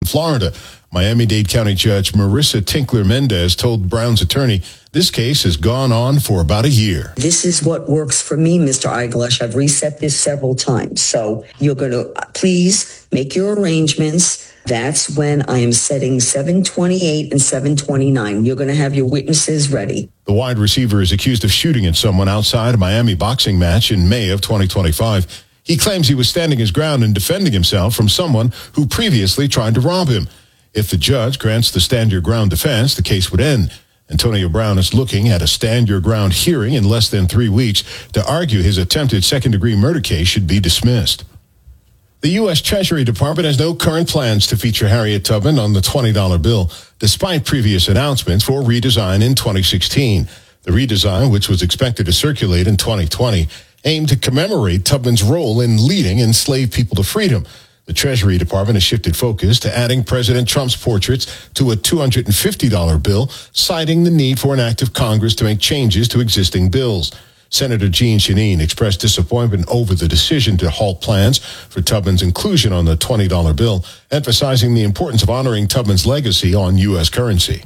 Florida. Miami-Dade County Judge Marissa Tinkler-Mendez told Brown's attorney this case has gone on for about a year. This is what works for me, Mr. Eiglash. I've reset this several times. So you're going to please make your arrangements. That's when I am setting 728 and 729. You're going to have your witnesses ready. The wide receiver is accused of shooting at someone outside a Miami boxing match in May of 2025. He claims he was standing his ground and defending himself from someone who previously tried to rob him. If the judge grants the stand your ground defense, the case would end. Antonio Brown is looking at a stand your ground hearing in less than 3 weeks to argue his attempted second-degree murder case should be dismissed. The U.S. Treasury Department has no current plans to feature Harriet Tubman on the $20 bill, despite previous announcements for redesign in 2016. The redesign, which was expected to circulate in 2020, aimed to commemorate Tubman's role in leading enslaved people to freedom. The Treasury Department has shifted focus to adding President Trump's portraits to a $250 bill, citing the need for an act of Congress to make changes to existing bills. Senator Jeanne Shaheen expressed disappointment over the decision to halt plans for Tubman's inclusion on the $20 bill, emphasizing the importance of honoring Tubman's legacy on U.S. currency.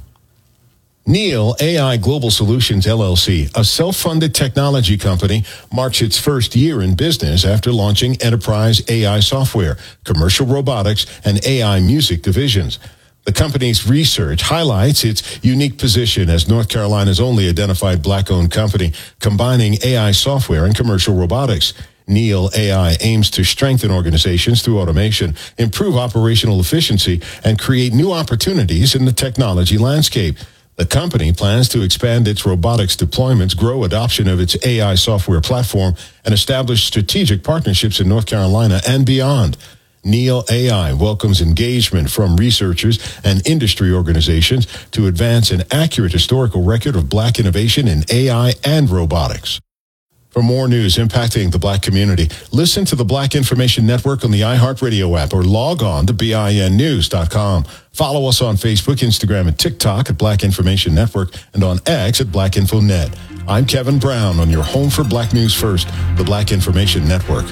Neal AI Global Solutions, LLC, a self-funded technology company, marks its first year in business after launching enterprise AI software, commercial robotics, and AI music divisions. The company's research highlights its unique position as North Carolina's only identified Black-owned company, combining AI software and commercial robotics. Neal AI aims to strengthen organizations through automation, improve operational efficiency, and create new opportunities in the technology landscape. The company plans to expand its robotics deployments, grow adoption of its AI software platform, and establish strategic partnerships in North Carolina and beyond. Neal AI welcomes engagement from researchers and industry organizations to advance an accurate historical record of Black innovation in AI and robotics. For more news impacting the Black community, listen to the Black Information Network on the iHeartRadio app or log on to BINnews.com. Follow us on Facebook, Instagram, and TikTok at Black Information Network and on X at BlackInfoNet. I'm Kevin Brown on your home for Black News First, the Black Information Network.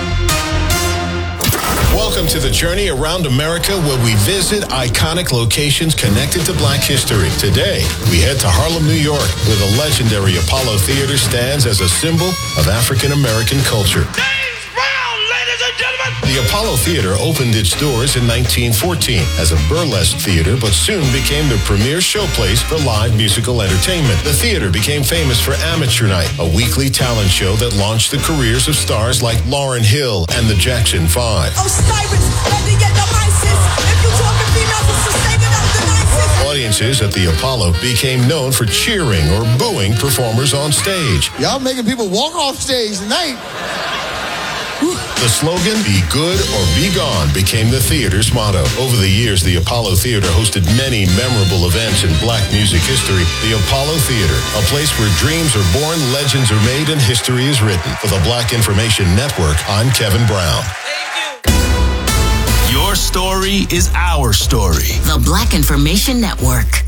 Welcome to the journey around America where we visit iconic locations connected to Black history. Today, we head to Harlem, New York, where the legendary Apollo Theater stands as a symbol of African American culture. James Brown, ladies and gentlemen! The Apollo Theater opened its doors in 1914 as a burlesque theater, but soon became the premier showplace for live musical entertainment. The theater became famous for Amateur Night, a weekly talent show that launched the careers of stars like Lauryn Hill and the Jackson 5. Audiences at the Apollo became known for cheering or booing performers on stage. Y'all making people walk off stage tonight. The slogan, "Be good or be gone," became the theater's motto. Over the years, the Apollo Theater hosted many memorable events in Black music history. The Apollo Theater, a place where dreams are born, legends are made, and history is written. For the Black Information Network, I'm Kevin Brown. Your story is our story. The Black Information Network.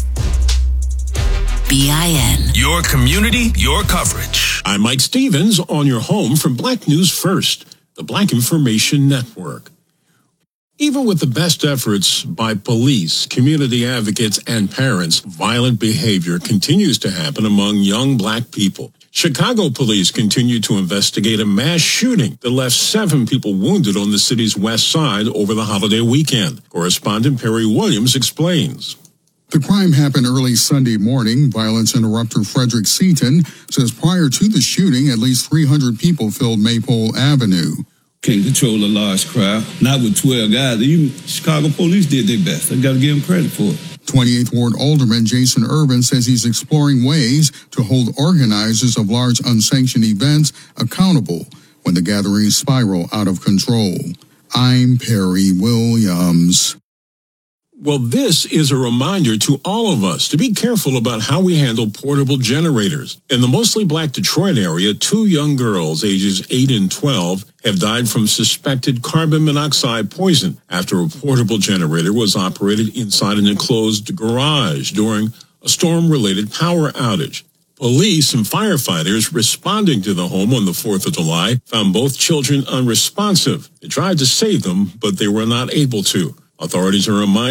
BIN. Your community, your coverage. I'm Mike Stevens on your home for Black News First, the Black Information Network. Even with the best efforts by police, community advocates, and parents, violent behavior continues to happen among young Black people. Chicago police continue to investigate a mass shooting that left 7 people wounded on the city's west side over the holiday weekend. Correspondent Perry Williams explains. The crime happened early Sunday morning. Violence interrupter Frederick Seaton says prior to the shooting, at least 300 people filled Maypole Avenue. Can't control a large crowd, not with 12 guys. Even Chicago police did their best. I got to give them credit for it. 28th Ward Alderman Jason Urban says he's exploring ways to hold organizers of large unsanctioned events accountable when the gatherings spiral out of control. I'm Perry Williams. Well, this is a reminder to all of us to be careful about how we handle portable generators. In the mostly Black Detroit area, 2 young girls, ages 8 and 12, have died from suspected carbon monoxide poison after a portable generator was operated inside an enclosed garage during a storm-related power outage. Police and firefighters responding to the home on the 4th of July found both children unresponsive. They tried to save them, but they were not able to. Authorities are reminding